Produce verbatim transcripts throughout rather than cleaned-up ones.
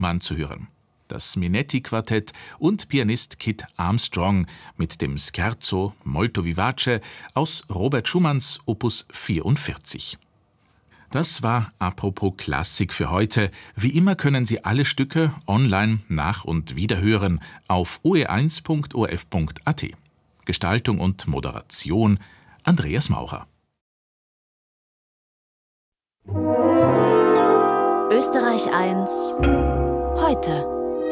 Mann zu hören. Das Minetti-Quartett und Pianist Kit Armstrong mit dem Scherzo molto vivace aus Robert Schumanns Opus vierundvierzig. Das war Apropos Klassik für heute. Wie immer können Sie alle Stücke online nach- und wiederhören auf o e eins punkt o r f punkt a t. Gestaltung und Moderation Andreas Maurer. Österreich eins heute.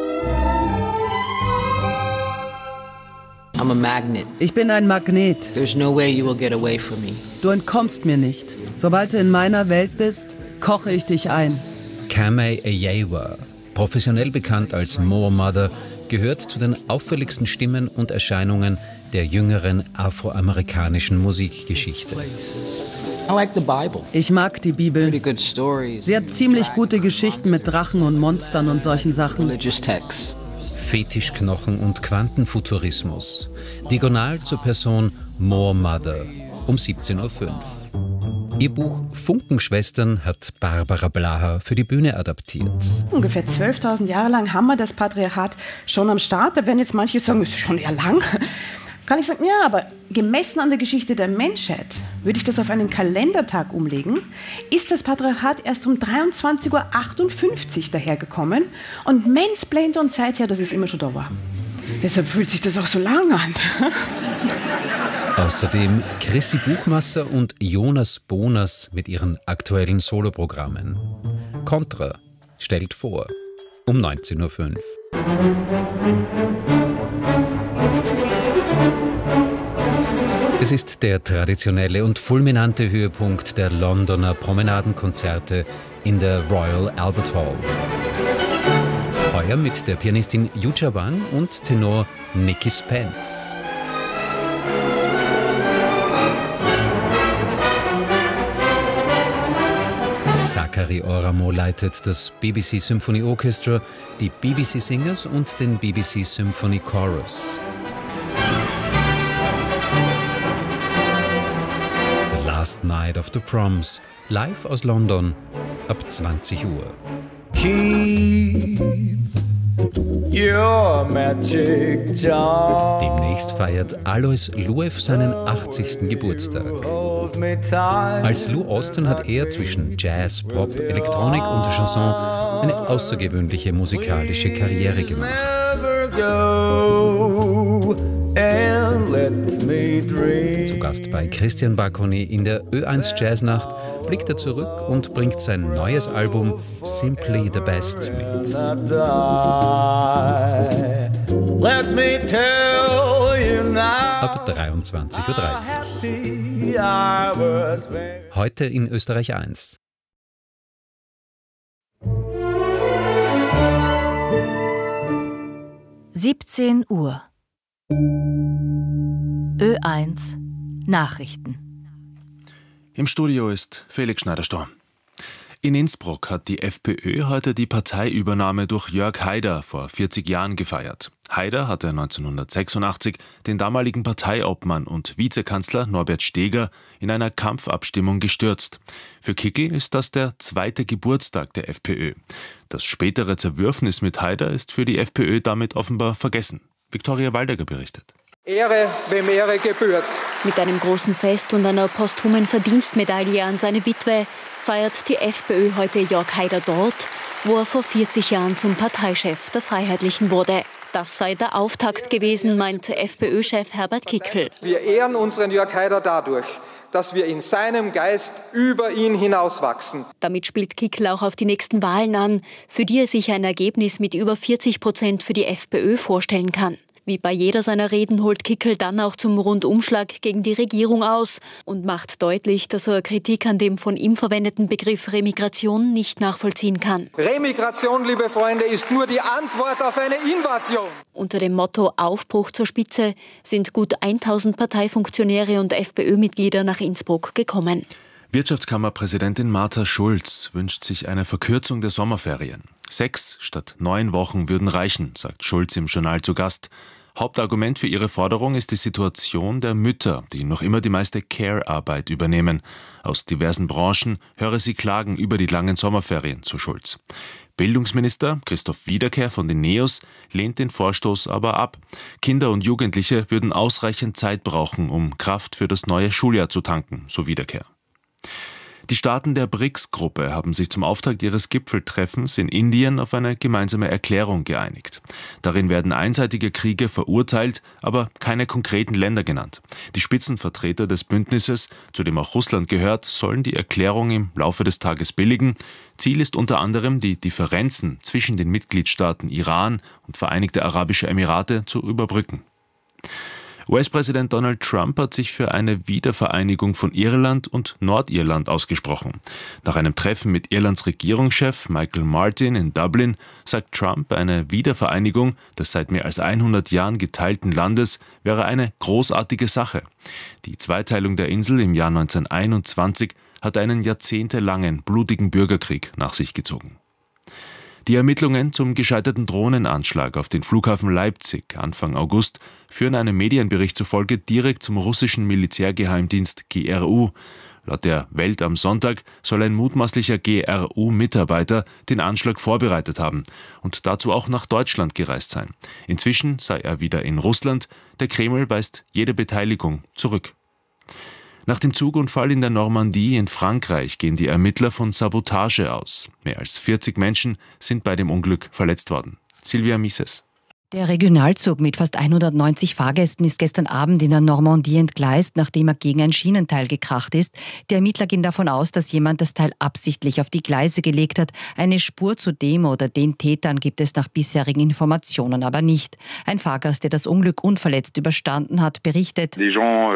I'm a magnet. Ich bin ein Magnet. There's no way you will get away from me. Du entkommst mir nicht. Sobald du in meiner Welt bist, koche ich dich ein. Kamei Eyewa, professionell bekannt als Moor Mother, gehört zu den auffälligsten Stimmen und Erscheinungen der jüngeren afroamerikanischen Musikgeschichte. I like the Bible. Ich mag die Bibel. Pretty good stories. Sie hat ziemlich gute Geschichten mit Drachen und Monstern und solchen Sachen. Religious texts. Fetischknochen und Quantenfuturismus. Diagonal zur Person Moor Mother um siebzehn Uhr fünf. Ihr Buch Funkenschwestern hat Barbara Blaha für die Bühne adaptiert. Ungefähr zwölftausend Jahre lang haben wir das Patriarchat schon am Start. Da werden jetzt manche sagen, das ist schon eher lang. Kann ich sagen, ja, aber gemessen an der Geschichte der Menschheit, würde ich das auf einen Kalendertag umlegen, ist das Patriarchat erst um dreiundzwanzig Uhr achtundfünfzig dahergekommen und mansplained uns seither, dass es immer schon da war. Deshalb fühlt sich das auch so lang an. Außerdem Chrissy Buchmasser und Jonas Bonas mit ihren aktuellen Soloprogrammen. Contra stellt vor um neunzehn Uhr fünf. Es ist der traditionelle und fulminante Höhepunkt der Londoner Promenadenkonzerte in der Royal Albert Hall. Heuer mit der Pianistin Yuja Wang und Tenor Nicky Spence. Zachary Oramo leitet das B B C Symphony Orchestra, die B B C Singers und den B B C Symphony Chorus. The Last Night of the Proms, live aus London ab zwanzig Uhr. Keep your magic charm. Demnächst feiert Alois Luev seinen achtzigsten Geburtstag. Als Lou Austin hat er zwischen Jazz, Pop, Elektronik und Chanson eine außergewöhnliche musikalische Karriere gemacht. Zu Gast bei Christian Baconi in der Ö eins Jazznacht blickt er zurück und bringt sein neues Album Simply the Best mit. Ab dreiundzwanzig Uhr dreißig. Heute in Österreich eins. siebzehn Uhr. Ö eins Nachrichten. Im Studio ist Felix Schneider-Storm. In Innsbruck hat die FPÖ heute die Parteiübernahme durch Jörg Haider vor vierzig Jahren gefeiert. Haider hatte neunzehnhundertsechsundachtzig den damaligen Parteiobmann und Vizekanzler Norbert Steger in einer Kampfabstimmung gestürzt. Für Kickl ist das der zweite Geburtstag der FPÖ. Das spätere Zerwürfnis mit Haider ist für die FPÖ damit offenbar vergessen. Viktoria Waldecker berichtet. Ehre, wem Ehre gebührt. Mit einem großen Fest und einer posthumen Verdienstmedaille an seine Witwe feiert die FPÖ heute Jörg Haider dort, wo er vor vierzig Jahren zum Parteichef der Freiheitlichen wurde. Das sei der Auftakt gewesen, meint FPÖ-Chef Herbert Kickl. Wir ehren unseren Jörg Haider dadurch, dass wir in seinem Geist über ihn hinauswachsen. Damit spielt Kickl auch auf die nächsten Wahlen an, für die er sich ein Ergebnis mit über vierzig Prozent für die FPÖ vorstellen kann. Wie bei jeder seiner Reden holt Kickl dann auch zum Rundumschlag gegen die Regierung aus und macht deutlich, dass er Kritik an dem von ihm verwendeten Begriff Remigration nicht nachvollziehen kann. Remigration, liebe Freunde, ist nur die Antwort auf eine Invasion. Unter dem Motto Aufbruch zur Spitze sind gut tausend Parteifunktionäre und FPÖ-Mitglieder nach Innsbruck gekommen. Wirtschaftskammerpräsidentin Martha Schulz wünscht sich eine Verkürzung der Sommerferien. Sechs statt neun Wochen würden reichen, sagt Schulz im Journal zu Gast. Hauptargument für ihre Forderung ist die Situation der Mütter, die noch immer die meiste Care-Arbeit übernehmen. Aus diversen Branchen höre sie Klagen über die langen Sommerferien zu Schulz. Bildungsminister Christoph Wiederkehr von den NEOS lehnt den Vorstoß aber ab. Kinder und Jugendliche würden ausreichend Zeit brauchen, um Kraft für das neue Schuljahr zu tanken, so Wiederkehr. Die Staaten der B R I C S-Gruppe haben sich zum Auftakt ihres Gipfeltreffens in Indien auf eine gemeinsame Erklärung geeinigt. Darin werden einseitige Kriege verurteilt, aber keine konkreten Länder genannt. Die Spitzenvertreter des Bündnisses, zu dem auch Russland gehört, sollen die Erklärung im Laufe des Tages billigen. Ziel ist unter anderem, die Differenzen zwischen den Mitgliedstaaten Iran und Vereinigte Arabische Emirate zu überbrücken. U S-Präsident Donald Trump hat sich für eine Wiedervereinigung von Irland und Nordirland ausgesprochen. Nach einem Treffen mit Irlands Regierungschef Michael Martin in Dublin sagt Trump, eine Wiedervereinigung des seit mehr als hundert Jahren geteilten Landes wäre eine großartige Sache. Die Zweiteilung der Insel im Jahr neunzehnhunderteinundzwanzig hat einen jahrzehntelangen blutigen Bürgerkrieg nach sich gezogen. Die Ermittlungen zum gescheiterten Drohnenanschlag auf den Flughafen Leipzig Anfang August führen einem Medienbericht zufolge direkt zum russischen Militärgeheimdienst G R U. Laut der Welt am Sonntag soll ein mutmaßlicher G R U-Mitarbeiter den Anschlag vorbereitet haben und dazu auch nach Deutschland gereist sein. Inzwischen sei er wieder in Russland. Der Kreml weist jede Beteiligung zurück. Nach dem Zugunfall in der Normandie in Frankreich gehen die Ermittler von Sabotage aus. Mehr als vierzig Menschen sind bei dem Unglück verletzt worden. Silvia Mises. Der Regionalzug mit fast hundertneunzig Fahrgästen ist gestern Abend in der Normandie entgleist, nachdem er gegen ein Schienenteil gekracht ist. Die Ermittler gehen davon aus, dass jemand das Teil absichtlich auf die Gleise gelegt hat. Eine Spur zu dem oder den Tätern gibt es nach bisherigen Informationen aber nicht. Ein Fahrgast, der das Unglück unverletzt überstanden hat, berichtet: Die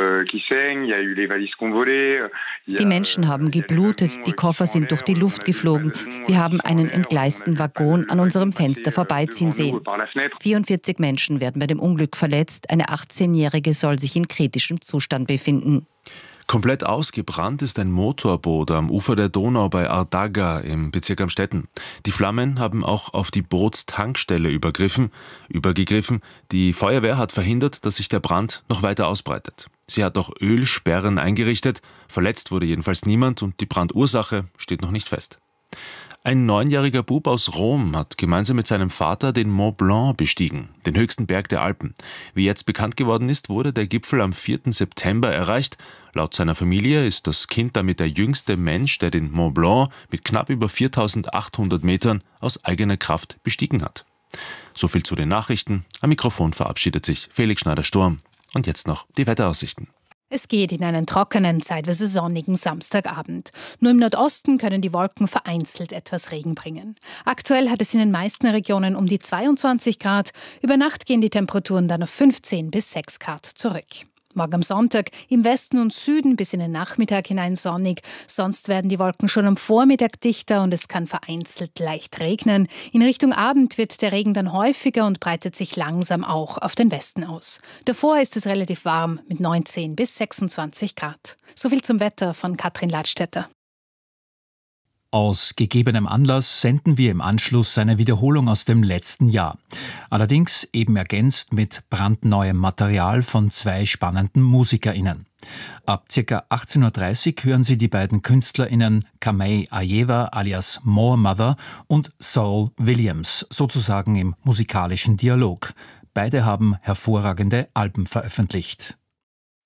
Menschen haben geblutet, die Koffer sind durch die Luft geflogen. Wir haben einen entgleisten Waggon an unserem Fenster vorbeiziehen sehen. vierundvierzig Menschen werden bei dem Unglück verletzt. Eine achtzehnjährige soll sich in kritischem Zustand befinden. Komplett ausgebrannt ist ein Motorboot am Ufer der Donau bei Ardaga im Bezirk Amstetten. Die Flammen haben auch auf die Bootstankstelle übergriffen, übergegriffen. Die Feuerwehr hat verhindert, dass sich der Brand noch weiter ausbreitet. Sie hat auch Ölsperren eingerichtet. Verletzt wurde jedenfalls niemand und die Brandursache steht noch nicht fest. Ein neunjähriger Bub aus Rom hat gemeinsam mit seinem Vater den Mont Blanc bestiegen, den höchsten Berg der Alpen. Wie jetzt bekannt geworden ist, wurde der Gipfel am vierten September erreicht. Laut seiner Familie ist das Kind damit der jüngste Mensch, der den Mont Blanc mit knapp über viertausendachthundert Metern aus eigener Kraft bestiegen hat. Soviel zu den Nachrichten. Am Mikrofon verabschiedet sich Felix Schneider-Sturm. Und jetzt noch die Wetteraussichten. Es geht in einen trockenen, zeitweise sonnigen Samstagabend. Nur im Nordosten können die Wolken vereinzelt etwas Regen bringen. Aktuell hat es in den meisten Regionen um die zweiundzwanzig Grad. Über Nacht gehen die Temperaturen dann auf fünfzehn bis sechs Grad zurück. Morgen am Sonntag im Westen und Süden bis in den Nachmittag hinein sonnig. Sonst werden die Wolken schon am Vormittag dichter und es kann vereinzelt leicht regnen. In Richtung Abend wird der Regen dann häufiger und breitet sich langsam auch auf den Westen aus. Davor ist es relativ warm mit neunzehn bis sechsundzwanzig Grad. Soviel zum Wetter von Katrin Ladstätter. Aus gegebenem Anlass senden wir im Anschluss eine Wiederholung aus dem letzten Jahr. Allerdings eben ergänzt mit brandneuem Material von zwei spannenden MusikerInnen. Ab ca. achtzehn Uhr dreißig hören Sie die beiden KünstlerInnen Kamei Ajeva alias More Mother und Saul Williams, sozusagen im musikalischen Dialog. Beide haben hervorragende Alben veröffentlicht.